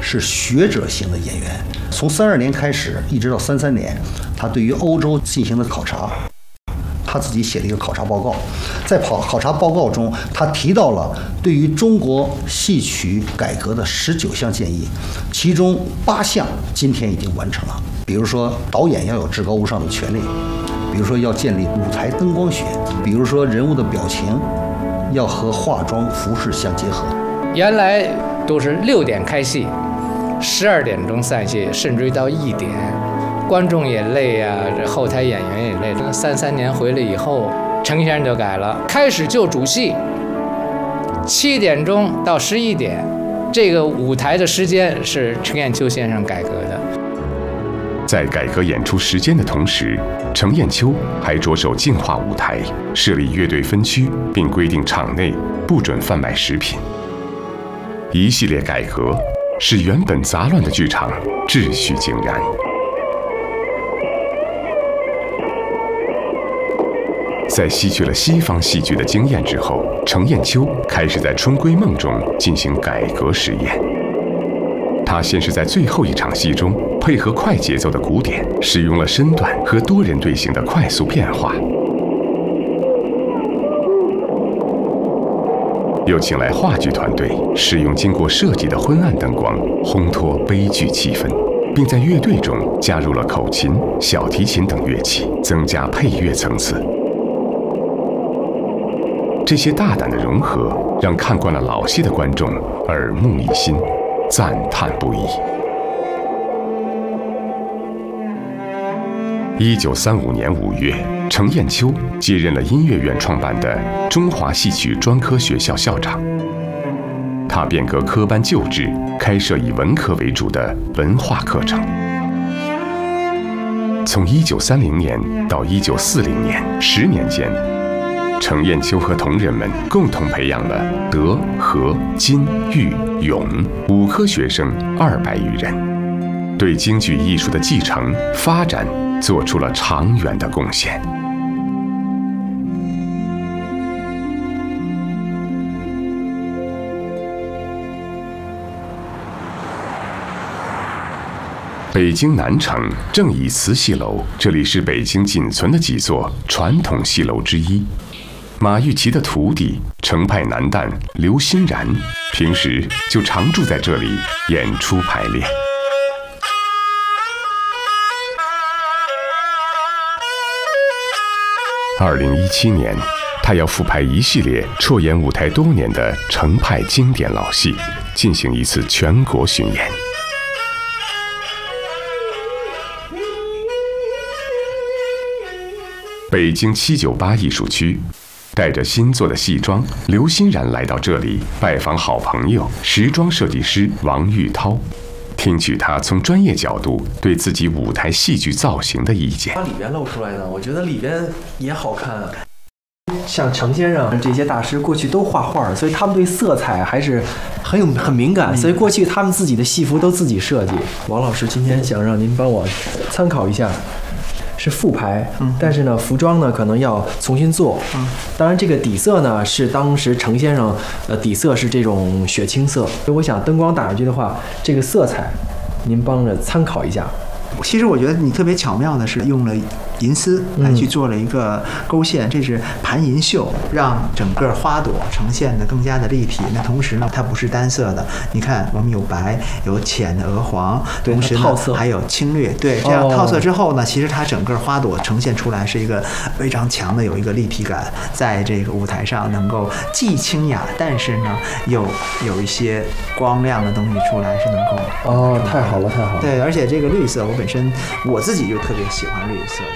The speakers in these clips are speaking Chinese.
是学者型的演员。从32年开始，一直到33年，他对于欧洲进行了考察。他自己写了一个考察报告，在考察报告中，他提到了对于中国戏曲改革的19项建议，其中8项今天已经完成了。比如说，导演要有至高无上的权利；比如说，要建立舞台灯光学；比如说，人物的表情要和化妆、服饰相结合。 原来都是6点开戏，12点钟散戏，甚至于到1点。观众也累啊，这后台演员也累。这个33年回来以后，程先生就改了，开始就主戏，7点钟到11点，这个舞台的时间是程砚秋先生改革的。 在改革演出时间的同时，程砚秋还着手净化舞台，设立乐队分区，并规定场内不准贩卖食品。一系列改革使原本杂乱的剧场秩序井然。在吸取了西方戏剧的经验之后，程砚秋开始在《春闺梦》中进行改革实验。他先是在最后一场戏中配合快节奏的鼓点，使用了身段和多人队形的快速变化，又请来话剧团队，使用经过设计的昏暗灯光，烘托悲剧气氛，并在乐队中加入了口琴、小提琴等乐器，增加配乐层次。这些大胆的融合，让看惯了老戏的观众耳目一新，赞叹不已。1935年5月，程砚秋接任了音乐院创办的中华戏曲专科学校校长。他变革科班旧制，开设以文科为主的文化课程。从1930年到1940年10年间，程砚秋和同仁们共同培养了德、和、金、豫、咏5科学生200余人，对京剧艺术的继承发展做出了长远的贡献。北京南城正义祠戏楼，这里是北京仅存的几座传统戏楼之一。马玉琦的徒弟程派男旦刘欣然，平时就常住在这里演出排练。2017年，他要复排一系列辍演舞台多年的程派经典老戏，进行一次全国巡演。北京798艺术区，带着新做的戏装，刘欣然来到这里拜访好朋友时装设计师王玉涛，听取他从专业角度对自己舞台戏剧造型的意见。 把里边露出来呢，我觉得里边也好看。像程先生这些大师过去都画画，所以他们对色彩还是很敏感，所以过去他们自己的戏服都自己设计。王老师今天想让您帮我参考一下。是复排，但是呢，服装呢可能要重新做。当然这个底色呢是当时程先生，底色是这种血青色。所以我想灯光打上去的话，这个色彩，您帮着参考一下。 其实我觉得你特别巧妙的是用了银丝来去做了一个勾线，这是盘银绣，让整个花朵呈现的更加的立体。那同时呢，它不是单色的，你看我们有白，有浅的鹅黄，同时呢还有青绿，对，这样套色之后呢，其实它整个花朵呈现出来是一个非常强的有一个立体感，在这个舞台上能够既清雅，但是呢有一些光亮的东西出来，是能够太好了，太好了。 对，而且这个绿色我本身我自己就特别喜欢绿色。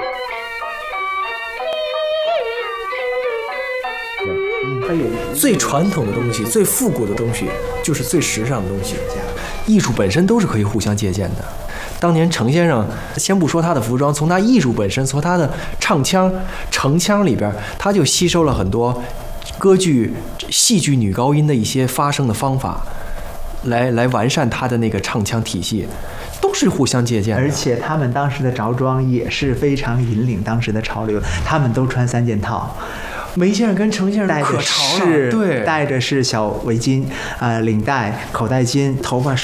它有最传统的东西，最复古的东西，就是最时尚的东西。艺术本身都是可以互相借鉴的。当年程先生，先不说他的服装，从他艺术本身，从他的唱腔、程腔里边，他就吸收了很多歌剧、戏剧女高音的一些发声的方法，来完善他的那个唱腔体系。都是互相借鉴的， 而且他们当时的着装也是非常引领当时的潮流，他们都穿3件套。 梅先生跟程先生可潮了，对， 戴着是小围巾，领带、口袋巾，头发